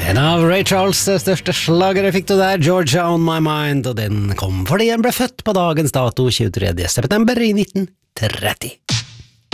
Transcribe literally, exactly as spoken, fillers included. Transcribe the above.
En av Ray Charles' største slagere fikk du der, Georgia on my mind, og den kom fordi den ble født på dagens dato tjuetredje september i nitten tretti.